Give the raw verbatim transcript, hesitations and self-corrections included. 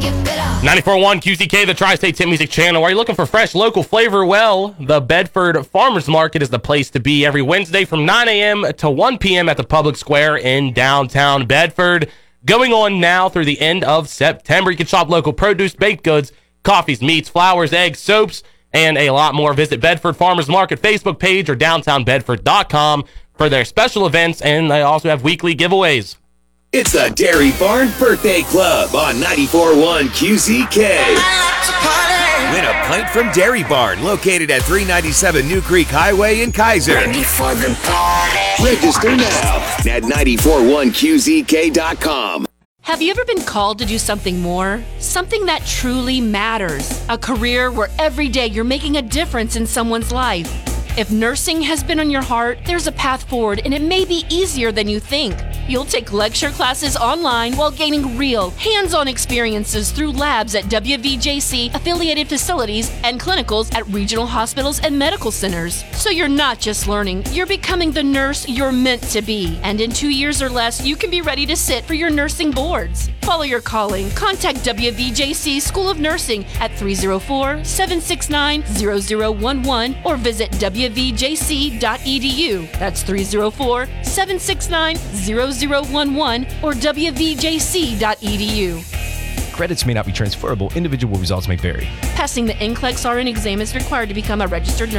ninety-four point one Q C K, the Tri-State Hit Music Channel. Are you looking for fresh local flavor? Well, the Bedford Farmers Market is the place to be every Wednesday from nine a.m. to one p.m. at the Public Square in downtown Bedford. Going on now through the end of September. You can shop local produce, baked goods, coffees, meats, flowers, eggs, soaps, and a lot more. Visit Bedford Farmers Market Facebook page or downtown bedford dot com for their special events, and they also have weekly giveaways. It's the Dairy Barn Birthday Club on ninety-four point one Q C K. Win a pint from Dairy Barn, located at three ninety-seven New Creek Highway in Kaiser. Register now at ninety-four point one Q Z K dot com. Have you ever been called to do something more? Something that truly matters? A career where every day you're making a difference in someone's life? If nursing has been on your heart, there's a path forward, and it may be easier than you think. You'll take lecture classes online while gaining real, hands-on experiences through labs at W V J C-affiliated facilities and clinicals at regional hospitals and medical centers. So you're not just learning, you're becoming the nurse you're meant to be. And in two years or less, you can be ready to sit for your nursing boards. Follow your calling. Contact W V J C School of Nursing at three oh four, seven six nine, zero zero one one or visit w v j c dot e d u. That's three oh four, seven six nine, zero zero one one or w v j c dot e d u. Credits may not be transferable. Individual results may vary. Passing the N C L E X R N exam is required to become a registered nurse.